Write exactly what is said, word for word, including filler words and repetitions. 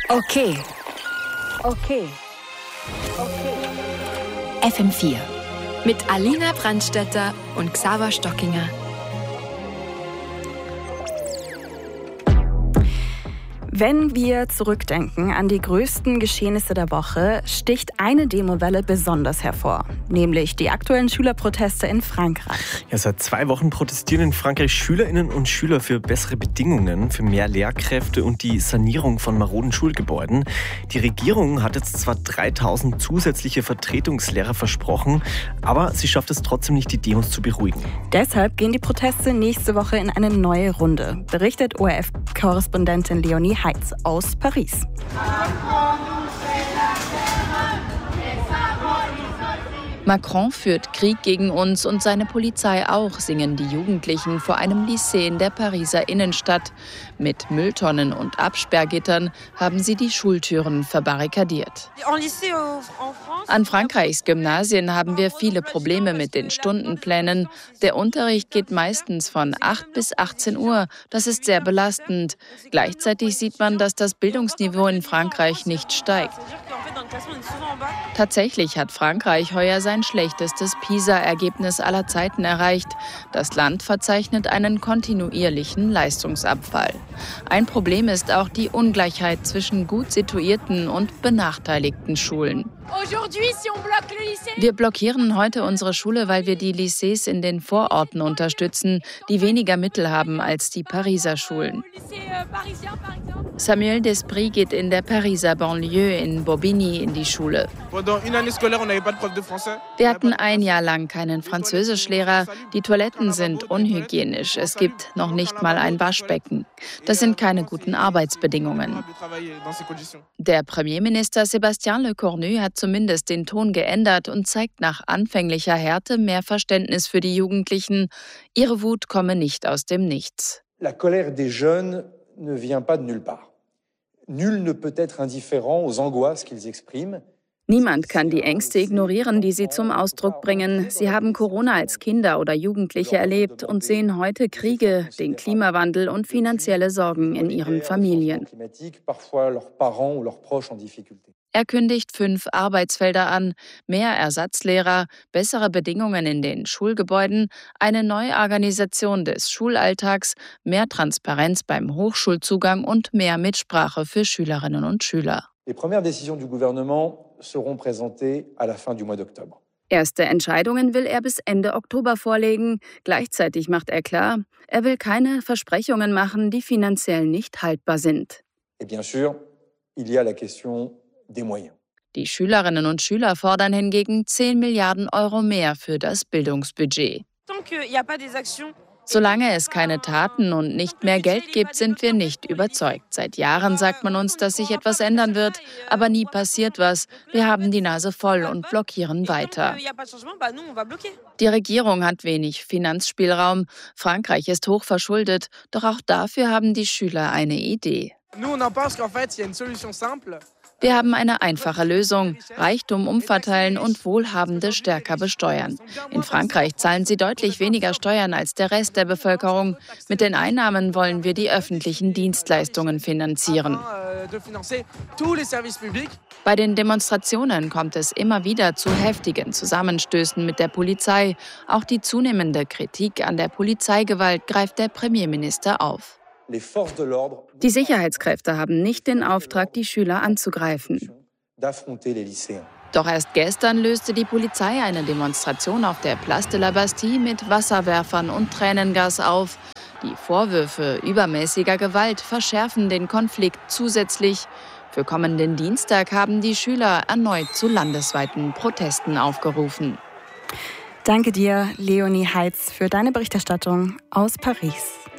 Okay. Okay. Okay. F M vier. Mit Alina Brandstätter und Xaver Stockinger. Wenn wir zurückdenken an die größten Geschehnisse der Woche, sticht eine Demowelle besonders hervor, nämlich die aktuellen Schülerproteste in Frankreich. Ja, seit zwei Wochen protestieren in Frankreich Schülerinnen und Schüler für bessere Bedingungen, für mehr Lehrkräfte und die Sanierung von maroden Schulgebäuden. Die Regierung hat jetzt zwar dreitausend zusätzliche Vertretungslehrer versprochen, aber sie schafft es trotzdem nicht, die Demos zu beruhigen. Deshalb gehen die Proteste nächste Woche in eine neue Runde, berichtet O R F-Korrespondentin Leonie Heitz aus Paris. Macron führt Krieg gegen uns und seine Polizei auch, singen die Jugendlichen vor einem Lycée in der Pariser Innenstadt. Mit Mülltonnen und Absperrgittern haben sie die Schultüren verbarrikadiert. An Frankreichs Gymnasien haben wir viele Probleme mit den Stundenplänen. Der Unterricht geht meistens von acht bis achtzehn Uhr. Das ist sehr belastend. Gleichzeitig sieht man, dass das Bildungsniveau in Frankreich nicht steigt. Tatsächlich hat Frankreich heuer sein schlechtestes PISA-Ergebnis aller Zeiten erreicht. Das Land verzeichnet einen kontinuierlichen Leistungsabfall. Ein Problem ist auch die Ungleichheit zwischen gut situierten und benachteiligten Schulen. Wir blockieren heute unsere Schule, weil wir die Lycées in den Vororten unterstützen, die weniger Mittel haben als die Pariser Schulen. Samuel Desprez geht in der Pariser Banlieue in Bobigny in die Schule. Wir hatten ein Jahr lang keinen Französischlehrer. Die Toiletten sind unhygienisch. Es gibt noch nicht mal ein Waschbecken. Das sind keine guten Arbeitsbedingungen. Der Premierminister Sébastien Lecornu hat zumindest den Ton geändert und zeigt nach anfänglicher Härte mehr Verständnis für die Jugendlichen. Ihre Wut komme nicht aus dem Nichts. La colère des jeunes ne vient pas de nulle part. Nul ne peut être indifférent aux angoisses qu'ils expriment. Niemand kann die Ängste ignorieren, die sie zum Ausdruck bringen. Sie haben Corona als Kinder oder Jugendliche erlebt und sehen heute Kriege, den Klimawandel und finanzielle Sorgen in ihren Familien. Er kündigt fünf Arbeitsfelder an, mehr Ersatzlehrer, bessere Bedingungen in den Schulgebäuden, eine Neuorganisation des Schulalltags, mehr Transparenz beim Hochschulzugang und mehr Mitsprache für Schülerinnen und Schüler. Les premières décisions du gouvernement seront présentées à la fin du mois d'octobre. Erste Entscheidungen will er bis Ende Oktober vorlegen. Gleichzeitig macht er klar, er will keine Versprechungen machen, die finanziell nicht haltbar sind. Et bien sûr, il y a la question des moyens. Die Schülerinnen und Schüler fordern hingegen zehn Milliarden Euro mehr für das Bildungsbudget. Solange es keine Taten und nicht mehr Geld gibt, sind wir nicht überzeugt. Seit Jahren sagt man uns, dass sich etwas ändern wird, aber nie passiert was. Wir haben die Nase voll und blockieren weiter. Die Regierung hat wenig Finanzspielraum. Frankreich ist hoch verschuldet, doch auch dafür haben die Schüler eine Idee. Wir haben eine einfache Lösung: Reichtum umverteilen und Wohlhabende stärker besteuern. In Frankreich zahlen sie deutlich weniger Steuern als der Rest der Bevölkerung. Mit den Einnahmen wollen wir die öffentlichen Dienstleistungen finanzieren. Bei den Demonstrationen kommt es immer wieder zu heftigen Zusammenstößen mit der Polizei. Auch die zunehmende Kritik an der Polizeigewalt greift der Premierminister auf. Die Sicherheitskräfte haben nicht den Auftrag, die Schüler anzugreifen. Doch erst gestern löste die Polizei eine Demonstration auf der Place de la Bastille mit Wasserwerfern und Tränengas auf. Die Vorwürfe übermäßiger Gewalt verschärfen den Konflikt zusätzlich. Für kommenden Dienstag haben die Schüler erneut zu landesweiten Protesten aufgerufen. Danke dir, Leonie Heitz, für deine Berichterstattung aus Paris.